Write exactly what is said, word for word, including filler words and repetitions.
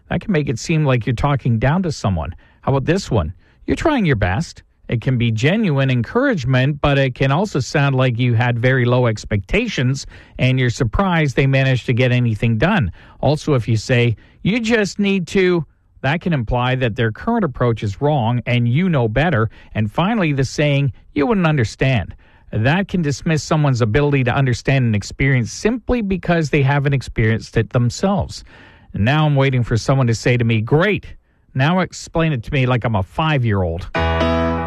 That can make it seem like you're talking down to someone. How about this one? You're trying your best. It can be genuine encouragement, but it can also sound like you had very low expectations and you're surprised they managed to get anything done. Also, if you say, you just need to, that can imply that their current approach is wrong and you know better. And finally, the saying, you wouldn't understand. That can dismiss someone's ability to understand an experience simply because they haven't experienced it themselves. And now I'm waiting for someone to say to me, great, now explain it to me like I'm a five-year-old.